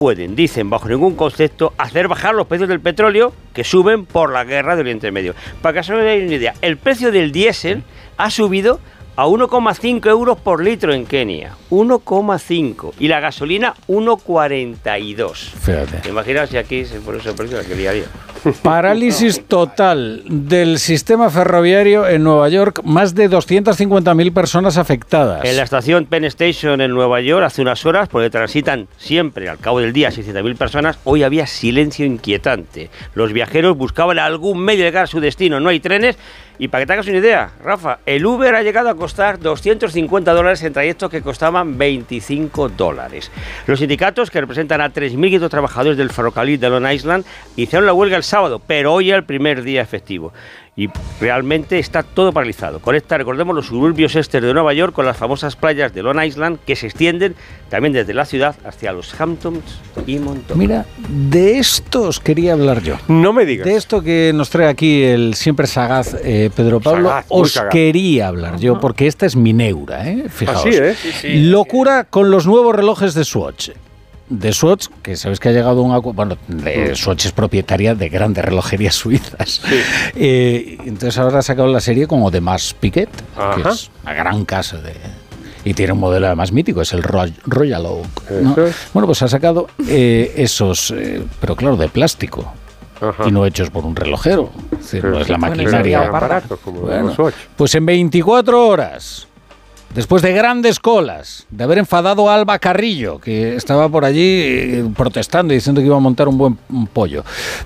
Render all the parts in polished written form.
pueden, dicen, bajo ningún concepto, hacer bajar los precios del petróleo que suben por la guerra de Oriente Medio. Para que se os den una idea, el precio del diésel ha subido a 1,5 euros por litro en Kenia. 1,5. Y la gasolina, 1,42. Fíjate. Imaginaos si aquí se pone ese precio aquel día a día. Parálisis total del sistema ferroviario en Nueva York, más de 250.000 personas afectadas. En la estación Penn Station en Nueva York, hace unas horas, porque transitan siempre al cabo del día 600.000 personas, hoy había silencio inquietante. Los viajeros buscaban algún medio de llegar a su destino. No hay trenes. Y para que te hagas una idea, Rafa, el Uber ha llegado a costar $250 en trayectos que costaban $25. Los sindicatos, que representan a 3.500 trabajadores del ferrocarril de Long Island, hicieron la huelga el sábado, pero hoy es el primer día efectivo. Y realmente está todo paralizado. Conecta, recordemos, los suburbios este de Nueva York con las famosas playas de Long Island, que se extienden también desde la ciudad hacia los Hamptons y Montauk. Mira, de estos quería hablar yo. No me digas. De esto que nos trae aquí el siempre sagaz Pedro Pablo, Sagaz, muy os sagaz. quería hablar yo, porque esta es mi neura, fijaos. Así, ¿eh? Locura con los nuevos relojes de Swatch. De Swatch, que sabes que ha llegado un acuerdo. Bueno, Swatch es propietaria de grandes relojerías suizas. Sí. Entonces ahora ha sacado la serie como de Mas Piguet, que es una gran casa de. Y tiene un modelo además mítico, es el Royal Oak, ¿no? Bueno, pues ha sacado esos, pero claro, de plástico. Ajá. Y no hechos por un relojero. Es decir, no es la maquinaria. Barato, como bueno, pues en 24 horas. Después de grandes colas, de haber enfadado a Alba Carrillo, que estaba por allí protestando y diciendo que iba a montar un buen pollo,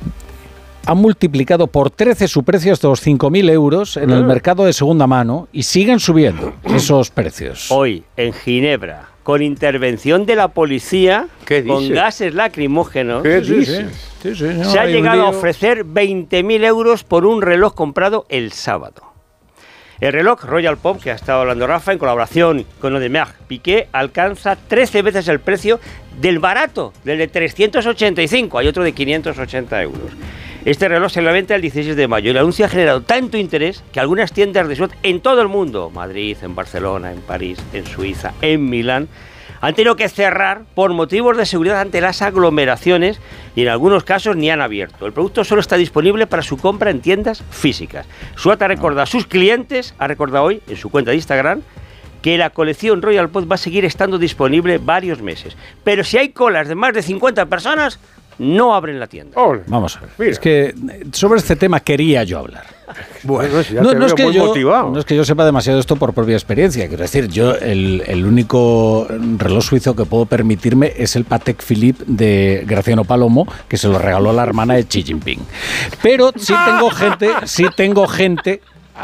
han multiplicado por 13 su precio hasta los 5.000 euros en el mercado de segunda mano y siguen subiendo esos precios. Hoy, en Ginebra, con intervención de la policía, con gases lacrimógenos, se ha llegado a ofrecer 20.000 euros por un reloj comprado el sábado. El reloj Royal Pop, que ha estado hablando Rafa, en colaboración con Audemars Piguet, alcanza 13 veces el precio del barato, del de 385, hay otro de 580 euros. Este reloj se la venta el 16 de mayo y el anuncio ha generado tanto interés que algunas tiendas de Swatch en todo el mundo, Madrid, en Barcelona, en París, en Suiza, en Milán, han tenido que cerrar por motivos de seguridad ante las aglomeraciones y en algunos casos ni han abierto. El producto solo está disponible para su compra en tiendas físicas. Swatch ha recordado a sus clientes, ha recordado hoy en su cuenta de Instagram, que la colección Royal Pod va a seguir estando disponible varios meses. Pero si hay colas de más de 50 personas, no abren la tienda. Vamos a ver. Mira. Es que sobre este tema quería yo hablar. Bueno, si ya no es que yo sepa demasiado esto por propia experiencia. Quiero decir, yo el único reloj suizo que puedo permitirme es el Patek Philippe de Graciano Palomo, que se lo regaló la hermana de Xi Jinping. Pero sí tengo gente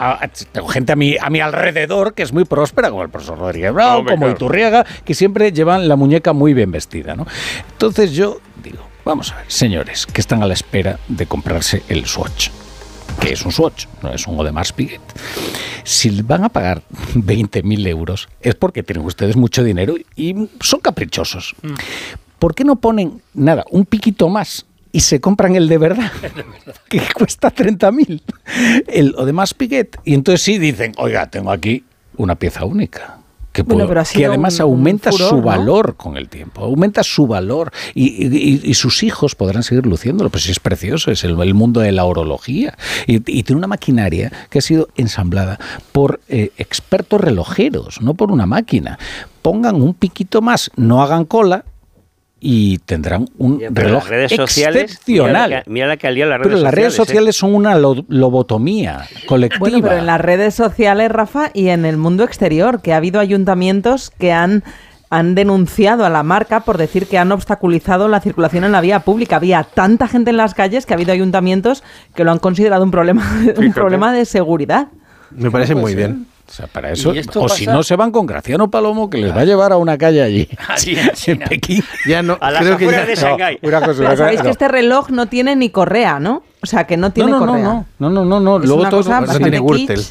a mi alrededor que es muy próspera, como el profesor Rodríguez Brown, como Iturriaga, que siempre llevan la muñeca muy bien vestida, ¿no? Entonces yo digo, vamos a ver, señores, que están a la espera de comprarse el Swatch, que es un Swatch, no es un Audemars Piguet. Si van a pagar 20.000 euros es porque tienen ustedes mucho dinero y son caprichosos. ¿Por qué no ponen nada, un piquito más? Y se compran el de verdad, que cuesta 30.000, el Audemars Piguet. Y entonces sí dicen, oiga, tengo aquí una pieza única, que además aumenta su valor con el tiempo, aumenta su valor y sus hijos podrán seguir luciéndolo. Pues es precioso, es el mundo de la horología. Y tiene una maquinaria que ha sido ensamblada por expertos relojeros, no por una máquina. Pongan un piquito más, no hagan cola, y tendrán un reloj excepcional. Mira la que al día las redes pero sociales. Las redes sociales son una lobotomía colectiva. Bueno, pero en las redes sociales, Rafa, y en el mundo exterior, que ha habido ayuntamientos que han denunciado a la marca por decir que han obstaculizado la circulación en la vía pública. Había tanta gente en las calles que ha habido ayuntamientos que lo han considerado un problema de seguridad. Me parece muy bien. O sea, para eso, o si no se van con Graciano Palomo, que les va a llevar a una calle allí, en Pekín. Ya no, a las afueras de Shanghái. Sabéis que este reloj no tiene ni correa, ¿no? O sea, que no tiene correa. No. Es Luego todo eso tiene Gürtel.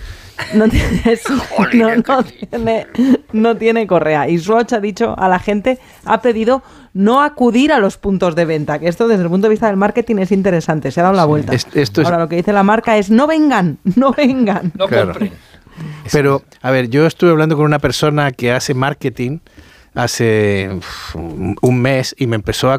No tiene correa. Y Swatch ha dicho a la gente, ha pedido no acudir a los puntos de venta, que esto desde el punto de vista del marketing es interesante, se ha dado la vuelta. Ahora lo que dice la marca es no vengan. No compren. Pero, a ver, yo estuve hablando con una persona que hace marketing hace un mes y me empezó a